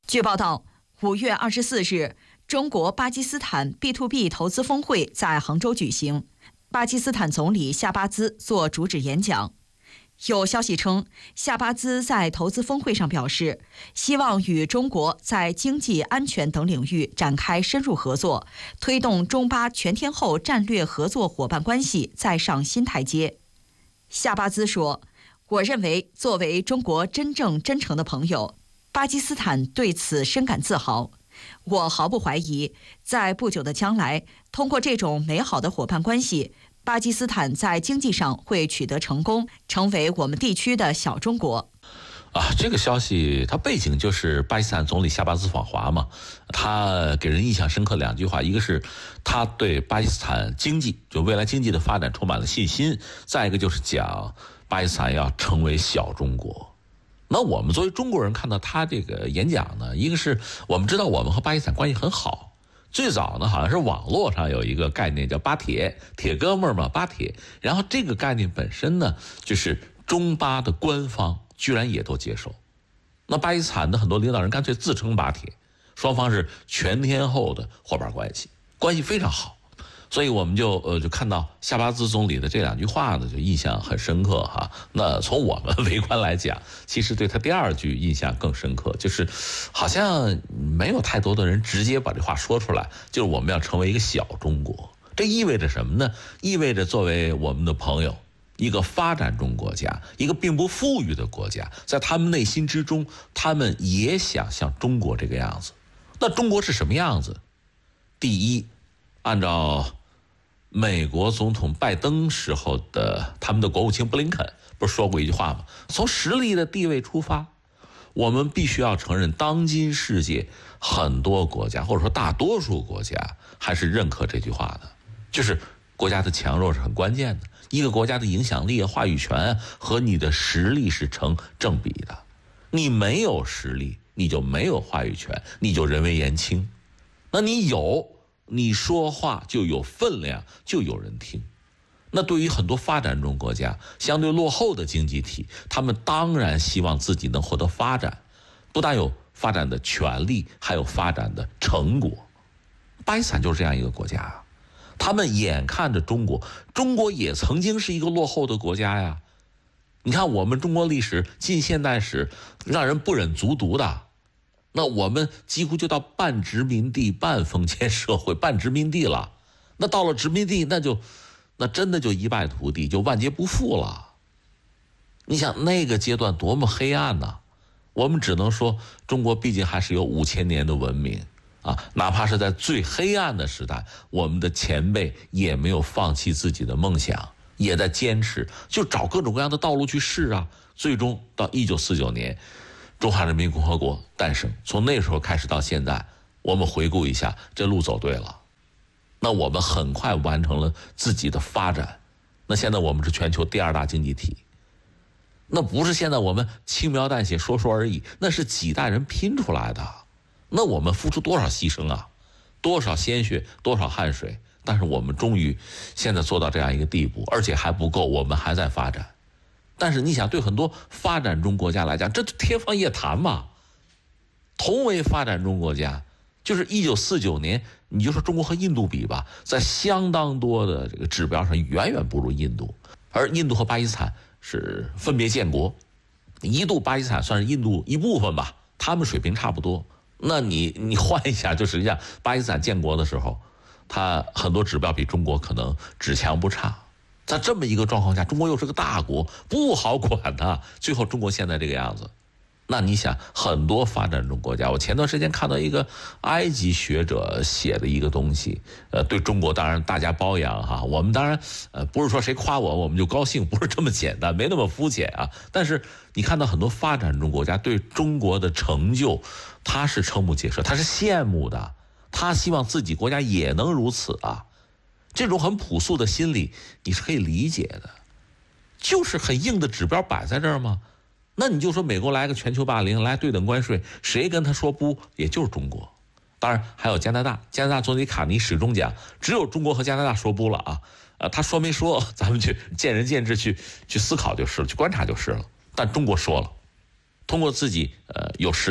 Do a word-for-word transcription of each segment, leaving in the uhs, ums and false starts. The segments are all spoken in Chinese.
据报道，五月二十四日，中国巴基斯坦 B to B 投资峰会在杭州举行，巴基斯坦总理夏巴兹作主旨演讲。有消息称，夏巴兹在投资峰会上表示，希望与中国在经济、安全等领域展开深入合作，推动中巴全天候战略合作伙伴关系再上新台阶。夏巴兹说，我认为作为中国真正真诚的朋友，巴基斯坦对此深感自豪。我毫不怀疑，在不久的将来，通过这种美好的伙伴关系，巴基斯坦在经济上会取得成功，成为我们地区的小中国。 啊，这个消息它背景就是巴基斯坦总理夏巴兹访华嘛，他给人印象深刻两句话，一个是他对巴基斯坦经济就未来经济的发展充满了信心，再一个就是讲巴基斯坦要成为小中国。那我们作为中国人看到他这个演讲呢，一个是我们知道我们和巴基斯坦关系很好，最早呢好像是网络上有一个概念叫巴铁，铁哥们儿嘛，巴铁，然后这个概念本身呢，就是中巴的官方居然也都接受。那巴基斯坦的很多领导人干脆自称巴铁，双方是全天候的伙伴关系，关系非常好。所以我们就呃就看到夏巴兹总理的这两句话呢，就印象很深刻哈。那从我们围观来讲，其实对他第二句印象更深刻，就是好像没有太多的人直接把这话说出来，就是我们要成为一个小中国。这意味着什么呢？意味着作为我们的朋友，一个发展中国家，一个并不富裕的国家，在他们内心之中，他们也想像中国这个样子。那中国是什么样子？第一，按照美国总统拜登时候的他们的国务卿布林肯不是说过一句话吗？从实力的地位出发，我们必须要承认，当今世界很多国家或者说大多数国家还是认可这句话的，就是国家的强弱是很关键的，一个国家的影响力、话语权和你的实力是成正比的。你没有实力，你就没有话语权，你就人微言轻。那你有，你说话就有分量，就有人听。那对于很多发展中国家，相对落后的经济体，他们当然希望自己能获得发展，不但有发展的权利，还有发展的成果。巴基斯坦就是这样一个国家啊，他们眼看着中国，中国也曾经是一个落后的国家呀。你看我们中国历史近现代史让人不忍卒读的，那我们几乎就到半殖民地半封建社会，半殖民地了。那到了殖民地，那就那真的就一败涂地，就万劫不复了。你想那个阶段多么黑暗呢？我们只能说中国毕竟还是有五千年的文明啊，哪怕是在最黑暗的时代，我们的前辈也没有放弃自己的梦想，也在坚持，就找各种各样的道路去试啊。最终到一九四九年，中华人民共和国诞生，从那时候开始到现在，我们回顾一下，这路走对了。那我们很快完成了自己的发展，那现在我们是全球第二大经济体，那不是现在我们轻描淡写说说而已，那是几代人拼出来的。那我们付出多少牺牲啊，多少鲜血，多少汗水，但是我们终于现在做到这样一个地步，而且还不够，我们还在发展。但是你想，对很多发展中国家来讲，这天方夜谭嘛。同为发展中国家，就是一九四九年，你就说中国和印度比吧，在相当多的这个指标上远远不如印度，而印度和巴基斯坦是分别建国，一度巴基斯坦算是印度一部分吧，他们水平差不多。那你你换一下，就实际上巴基斯坦建国的时候，它很多指标比中国可能只强不差。在这么一个状况下，中国又是个大国，不好管的。最后中国现在这个样子，那你想很多发展中国家，我前段时间看到一个埃及学者写的一个东西，呃，对中国当然大家褒扬哈，我们当然呃不是说谁夸我我们就高兴，不是这么简单，没那么肤浅啊。但是你看到很多发展中国家对中国的成就，他是瞠目结舌，他是羡慕的，他希望自己国家也能如此啊。这种很朴素的心理你是可以理解的，就是很硬的指标摆在这儿吗？那你就说美国来个全球霸凌，来对等关税，谁跟他说不？也就是中国。当然还有加拿大，加拿大总理卡尼始终讲，只有中国和加拿大说不了啊。呃，他说没说，咱们去见仁见智去去思考就是了，去观察就是了。但中国说了，通过自己呃有实力、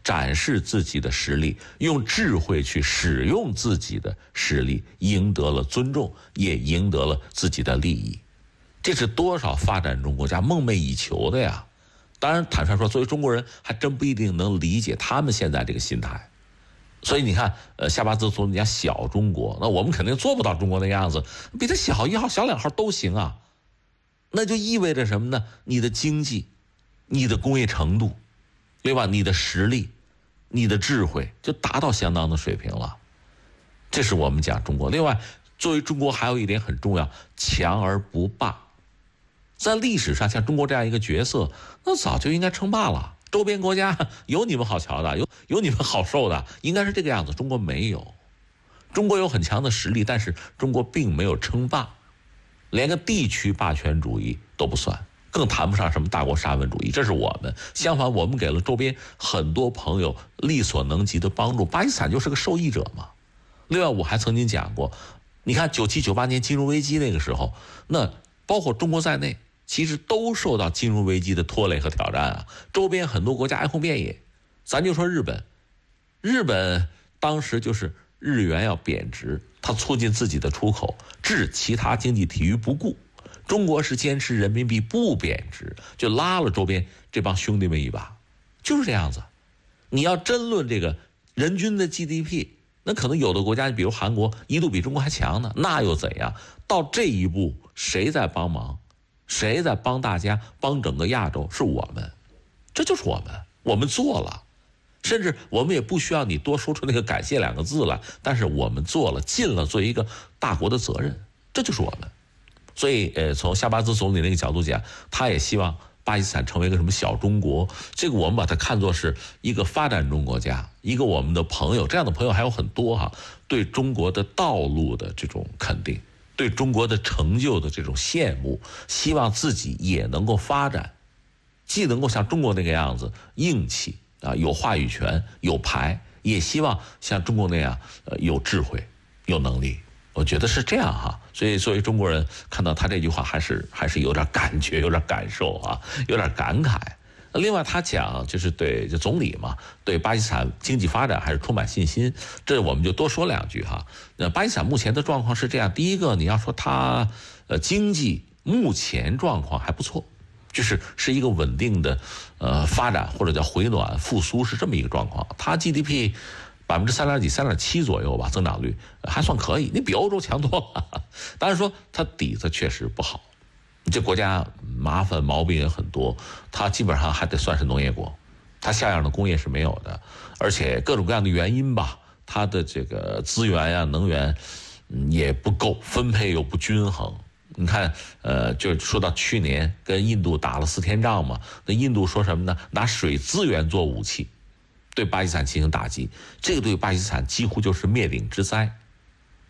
展示自己的实力，用智慧去使用自己的实力，赢得了尊重，也赢得了自己的利益。这是多少发展中国家梦寐以求的呀！当然，坦率说，作为中国人，还真不一定能理解他们现在这个心态。所以你看，呃，夏巴兹总理讲小中国，那我们肯定做不到中国那样子，比他小一号、小两号都行啊。那就意味着什么呢？你的经济、你的工业程度，对吧？你的实力、你的智慧就达到相当的水平了。这是我们讲中国。另外，作为中国还有一点很重要，强而不霸。在历史上，像中国这样一个角色，那早就应该称霸了。周边国家有你们好瞧的，有有你们好受的，应该是这个样子。中国没有，中国有很强的实力，但是中国并没有称霸，连个地区霸权主义都不算，更谈不上什么大国沙文主义。这是我们。相反，我们给了周边很多朋友力所能及的帮助，巴基斯坦就是个受益者嘛。另外，我还曾经讲过，你看九七九八年金融危机那个时候，那包括中国在内，其实都受到金融危机的拖累和挑战啊。周边很多国家哀鸿遍野，咱就说日本，日本当时就是日元要贬值，它促进自己的出口，置其他经济体于不顾。中国是坚持人民币不贬值，就拉了周边这帮兄弟们一把，就是这样子。你要真论这个人均的 G D P， 那可能有的国家，比如韩国，一度比中国还强呢，那又怎样？到这一步，谁在帮忙？谁在帮大家，帮整个亚洲？是我们，这就是我们，我们做了，甚至我们也不需要你多说出那个感谢两个字来，但是我们做了，尽了作为一个大国的责任，这就是我们。所以，呃，从夏巴兹总理那个角度讲，他也希望巴基斯坦成为一个什么小中国，这个我们把它看作是一个发展中国家，一个我们的朋友，这样的朋友还有很多哈，对中国的道路的这种肯定。对中国的成就的这种羡慕，希望自己也能够发展，既能够像中国那个样子硬气啊，有话语权，有牌，也希望像中国那样呃有智慧，有能力。我觉得是这样哈。所以作为中国人，看到他这句话还是还是有点感觉，有点感受啊，有点感慨。另外他讲就是对就总理嘛，对巴基斯坦经济发展还是充满信心，这我们就多说两句哈。那巴基斯坦目前的状况是这样，第一个你要说它呃经济目前状况还不错，就是是一个稳定的呃发展或者叫回暖复苏，是这么一个状况。它 G D P 百分之三点几三点七左右吧，增长率还算可以，你比欧洲强多了。当然说它底子确实不好。这国家麻烦毛病也很多，它基本上还得算是农业国，它像样的工业是没有的，而且各种各样的原因吧，它的这个资源呀、能源也不够，分配又不均衡。你看，呃，就说到去年跟印度打了四天仗嘛，那印度说什么呢？拿水资源做武器，对巴基斯坦进行打击，这个对巴基斯坦几乎就是灭顶之灾。